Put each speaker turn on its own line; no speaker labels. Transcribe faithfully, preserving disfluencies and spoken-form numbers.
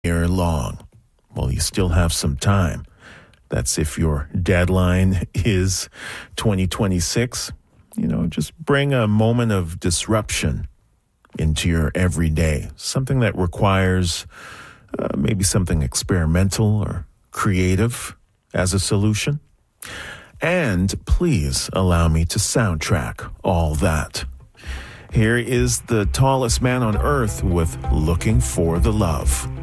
year long. Well, you still have some time. That's if your deadline is twenty twenty-six. You know, just bring a moment of disruption into your everyday, something that requires uh, maybe something experimental or creative as a solution. And please allow me to soundtrack all that. Here is the tallest man on earth with Looking for the Love.